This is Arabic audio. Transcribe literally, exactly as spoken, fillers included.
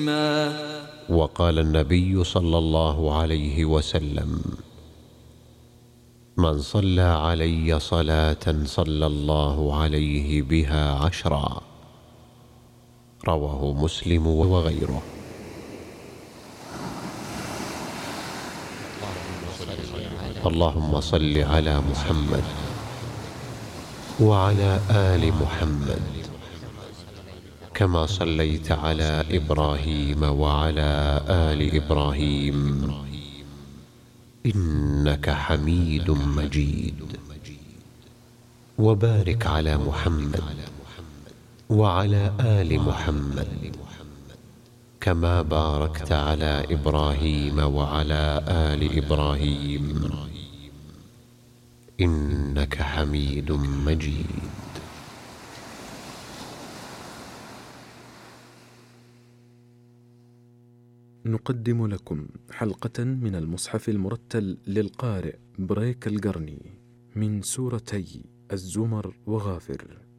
وقال النبي صلى الله عليه وسلم: من صلى علي صلاة صلى الله عليه بها عشرا. رواه مسلم وغيره. اللهم صل على محمد وعلى آل محمد كما صليت على إبراهيم وعلى آل إبراهيم إنك حميد مجيد. وبارك على محمد وعلى آل محمد كما باركت على إبراهيم وعلى آل إبراهيم إنك حميد مجيد. نقدم لكم حلقة من المصحف المرتل للقارئ بريك القرني من سورتي الزمر وغافر.